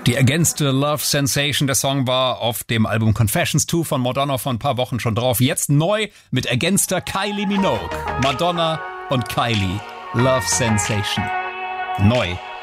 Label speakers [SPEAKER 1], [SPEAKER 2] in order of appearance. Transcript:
[SPEAKER 1] Die ergänzte Love Sensation, der Song war auf dem Album Confessions 2 von Madonna vor ein paar Wochen schon drauf. Jetzt neu mit ergänzter Kylie Minogue. Madonna und Kylie, Love Sensation. Neu